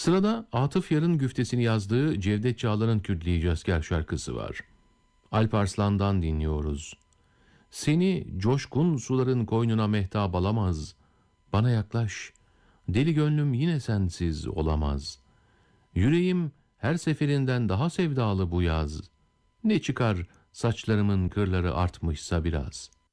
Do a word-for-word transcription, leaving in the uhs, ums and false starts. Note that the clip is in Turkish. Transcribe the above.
Sırada Atıf Yar'ın güftesini yazdığı Cevdet Çağlar'ın Kürdili Asker şarkısı var. Alp Arslan'dan dinliyoruz. Seni coşkun suların koynuna mehtap alamaz. Bana yaklaş, deli gönlüm yine sensiz olamaz. Yüreğim her seferinden daha sevdalı bu yaz. Ne çıkar saçlarımın kırları artmışsa biraz.